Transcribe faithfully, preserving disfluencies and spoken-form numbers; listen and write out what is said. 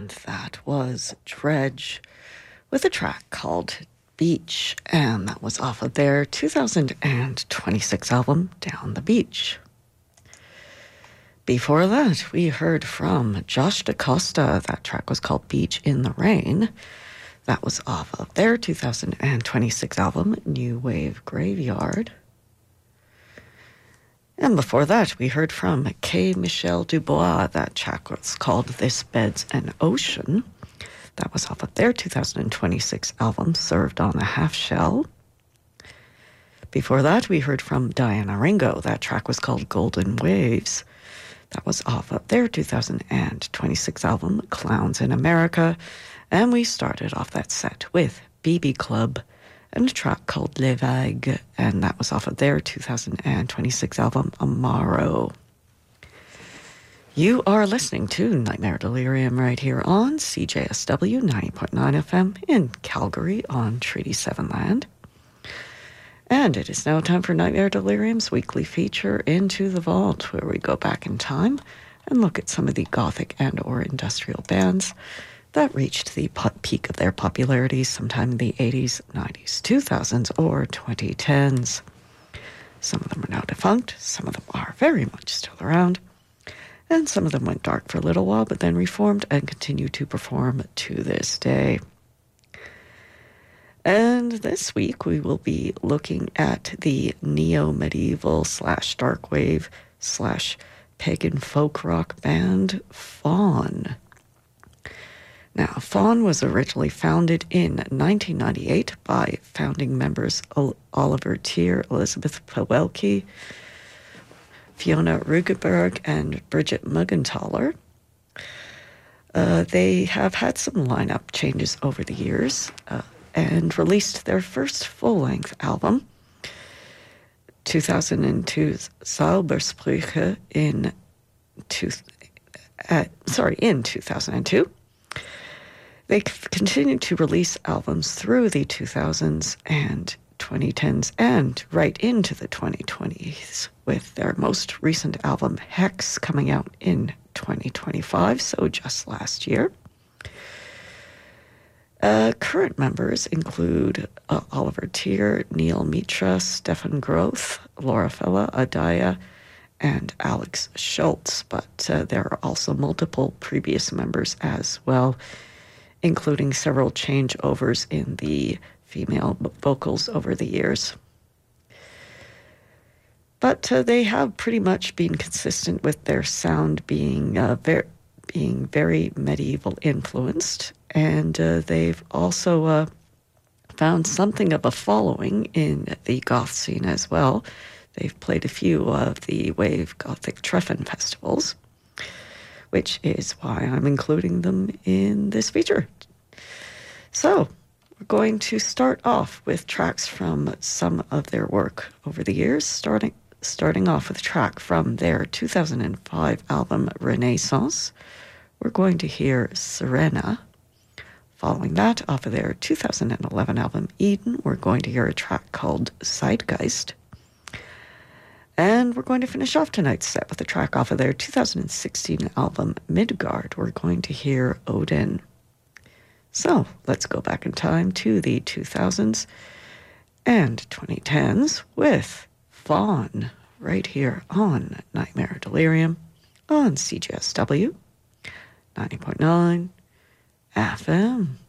And that was Dredge with a track called Beach, and that was off of their two thousand twenty-six album, Down the Beach. Before that, we heard from Josh DaCosta. That track was called Beach in the Rain. That was off of their two thousand twenty-six album, New Wave Graveyard. And before that, we heard from K. Michel Dubois. That track was called This Bed's an Ocean. That was off of their two thousand twenty-six album, Served on a Half Shell. Before that, we heard from Diana Ringo. That track was called Golden Waves. That was off of their two thousand twenty-six album, Clowns in America. And we started off that set with B B Club and a track called Les Vagues, and that was off of their two thousand twenty-six album, Amaro. You are listening to Nightmare Delirium right here on C J S W ninety point nine F M in Calgary on Treaty seven land. And it is now time for Nightmare Delirium's weekly feature, Into the Vault, where we go back in time and look at some of the gothic and or industrial bands that reached the peak of their popularity sometime in the eighties, nineties, two thousands, or twenty tens. Some of them are now defunct, some of them are very much still around, and some of them went dark for a little while, but then reformed and continue to perform to this day. And this week we will be looking at the neo-medieval slash dark wave slash pagan folk rock band Fawn. Now, Fawn was originally founded in nineteen ninety-eight by founding members Oliver Tier, Elizabeth Pawelke, Fiona Rugeberg, and Bridget Muggenthaler. Uh, they have had some lineup changes over the years uh, and released their first full-length album, two thousand two's Zaubersprüche, in two, uh, sorry, in two thousand two. They continued to release albums through the two thousands and twenty tens and right into the twenty twenties, with their most recent album, Hex, coming out in twenty twenty-five, so just last year. Uh, current members include uh, Oliver Tier, Neil Mitra, Stefan Groth, Laura Fella, Adaya, and Alex Schultz, but uh, there are also multiple previous members as well, including several changeovers in the female vocals over the years. But uh, they have pretty much been consistent with their sound being uh, ver- being very medieval influenced, and uh, they've also uh, found something of a following in the goth scene as well. They've played a few of the Wave Gothic Treffen festivals, which is why I'm including them in this feature. So, we're going to start off with tracks from some of their work over the years, starting starting off with a track from their two thousand five album, Renaissance. We're going to hear Serena. Following that, off of their two thousand eleven album, Eden, we're going to hear a track called Zeitgeist. And we're going to finish off tonight's set with a track off of their two thousand sixteen album, Midgard. We're going to hear Odin. So, let's go back in time to the two thousands and twenty tens with Fawn, right here on Nightmare Delirium on C J S W ninety point nine F M.